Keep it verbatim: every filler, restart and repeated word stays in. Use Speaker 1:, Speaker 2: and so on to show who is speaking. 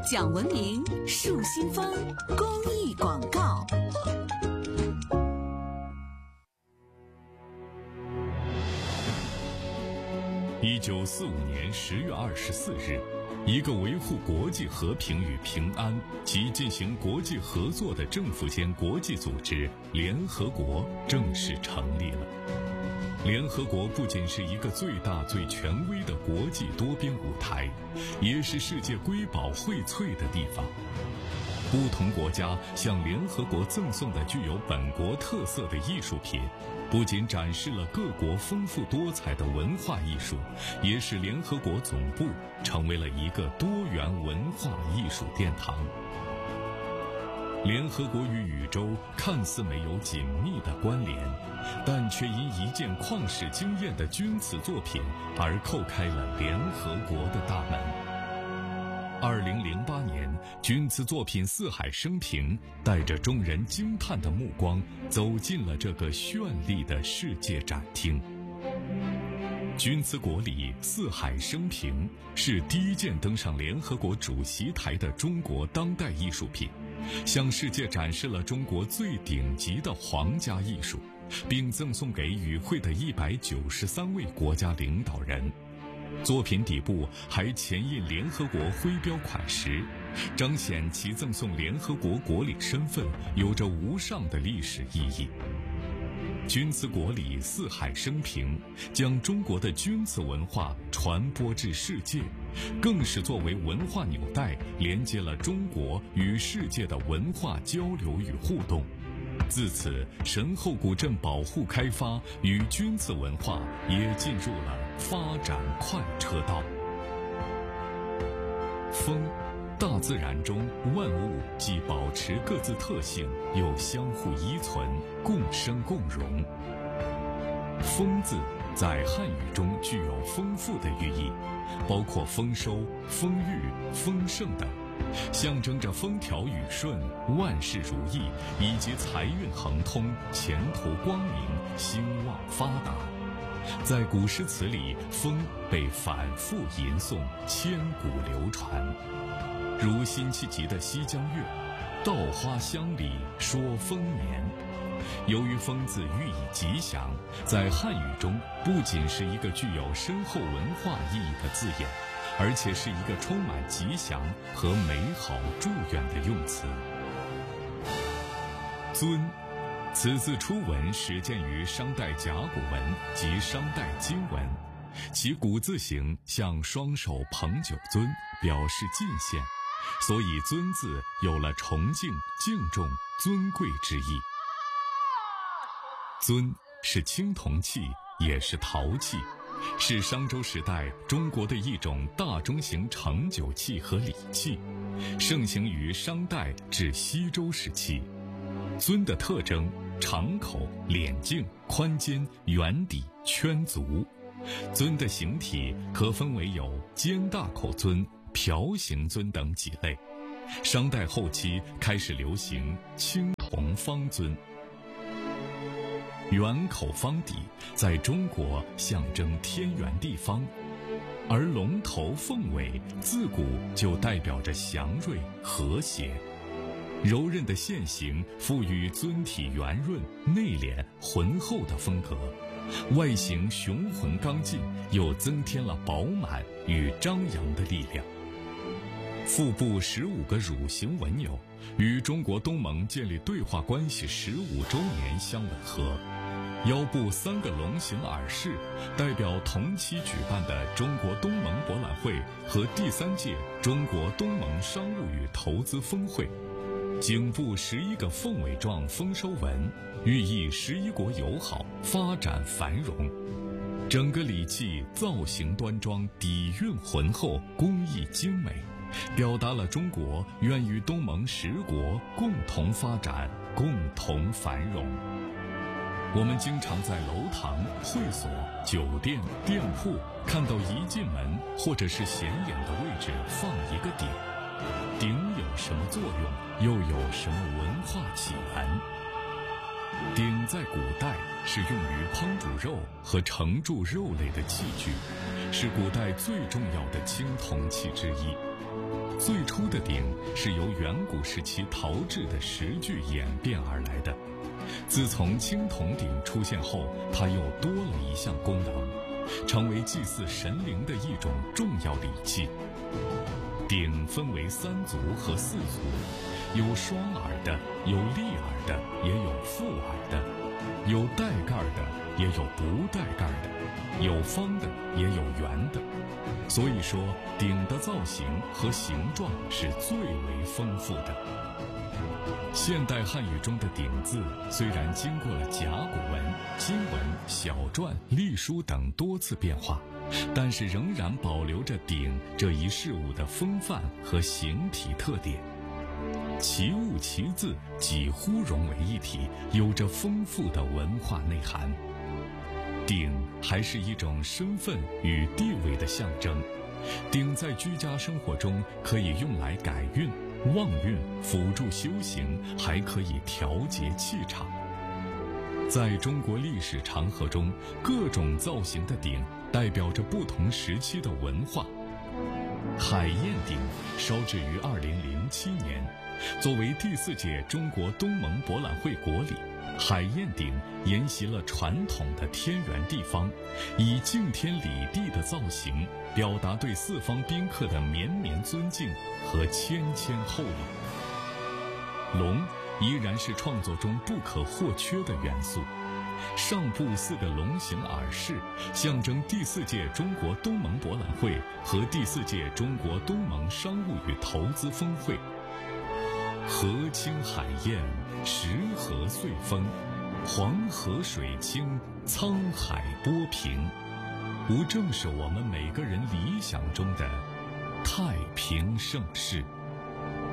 Speaker 1: 讲文明，树新风，公益广告。
Speaker 2: 一九四五年十月二十四日，一个维护国际和平与平安及进行国际合作的政府间国际组织联合国正式成立了。联合国不仅是一个最大最权威的国际多边舞台，也是世界瑰宝荟萃的地方。不同国家向联合国赠送的具有本国特色的艺术品，不仅展示了各国丰富多彩的文化艺术，也使联合国总部成为了一个多元文化艺术殿堂。联合国与宇宙看似没有紧密的关联，但却因一件旷世惊艳的钧瓷作品而叩开了联合国的大门。二零零八年，钧瓷作品《四海升平》带着众人惊叹的目光走进了这个绚丽的世界展厅。钧瓷国礼《四海升平》是第一件登上联合国主席台的中国当代艺术品，向世界展示了中国最顶级的皇家艺术，并赠送给与会的一百九十三位国家领导人。作品底部还前印联合国徽标款识，彰显其赠送联合国国礼身份有着无上的历史意义。钧瓷国礼四海升平，将中国的钧瓷文化传播至世界，更是作为文化纽带，连接了中国与世界的文化交流与互动。自此，神后古镇保护开发与钧瓷文化也进入了发展快车道。风，大自然中万物既保持各自特性，又相互依存，共生共荣。丰字在汉语中具有丰富的寓意，包括丰收、丰裕、丰盛等，象征着风调雨顺、万事如意，以及财运亨通、前途光明、兴旺发达。在古诗词里，风被反复吟诵，千古流传。如辛弃疾的《西江月》，稻花香里说丰年。由于风字寓意吉祥，在汉语中不仅是一个具有深厚文化意义的字眼，而且是一个充满吉祥和美好祝愿的用词。尊，此字初闻始见于商代甲骨文及商代金文，其古字形像双手捧酒樽，表示进献，所以尊字有了崇敬、敬重、尊贵之意。尊是青铜器，也是陶器，是商周时代中国的一种大中型盛酒器和礼器，盛行于商代至西周时期。尊的特征：长口、脸径、宽肩、圆底、圈足。尊的形体可分为有尖大口尊、瓢形尊等几类。商代后期开始流行青铜方尊。圆口方底在中国象征天圆地方，而龙头凤尾自古就代表着祥瑞和谐。柔韧的线形赋予尊体圆润、内敛、浑厚的风格，外形雄浑刚劲，又增添了饱满与张扬的力量。腹部十五个乳形纹纽与中国东盟建立对话关系十五周年相吻合。腰部三个龙形耳饰代表同期举办的中国东盟博览会和第三届中国东盟商务与投资峰会。颈部十一个凤尾状丰收纹，寓意十一国友好、发展繁荣。整个礼器造型端庄，底蕴浑厚，工艺精美，表达了中国愿与东盟十国共同发展、共同繁荣。我们经常在楼堂、会所、酒店、店铺看到一进门或者是显眼的位置放一个鼎。鼎有什么作用，又有什么文化起源？鼎在古代是用于烹煮肉和盛注肉类的器具，是古代最重要的青铜器之一。 最初的鼎是由远古时期陶制的石具演变而来的。自从青铜鼎出现后，它又多了一项功能，成为祭祀神灵的一种重要礼器。鼎分为三足和四足，有双耳的，有立耳的，也有覆耳的，有带盖的，也有不带盖的，有方的，也有圆的。所以说，鼎的造型和形状是最为丰富的。现代汉语中的鼎字虽然经过了甲骨文、金文、小篆、隶书等多次变化，但是仍然保留着鼎这一事物的风范和形体特点，其物其字几乎融为一体，有着丰富的文化内涵。鼎还是一种身份与地位的象征，鼎在居家生活中可以用来改运、旺运、辅助修行，还可以调节气场。在中国历史长河中，各种造型的鼎代表着不同时期的文化。海晏鼎烧制于二零零七年，作为第四届中国东盟博览会国礼，海晏鼎沿袭了传统的天圆地方，以敬天礼地的造型，表达对四方宾客的绵绵尊敬和谦谦厚礼。龙依然是创作中不可或缺的元素。上部四个龙形耳饰，象征第四届中国东盟博览会和第四届中国东盟商务与投资峰会。河清海晏，石河岁丰，黄河水清，沧海波平，不正是我们每个人理想中的太平盛世？